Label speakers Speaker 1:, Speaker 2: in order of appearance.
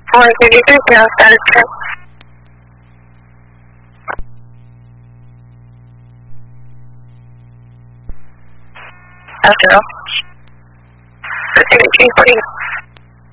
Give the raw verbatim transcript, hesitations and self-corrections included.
Speaker 1: four thirty-three, now status check. After all. thirty-three forty.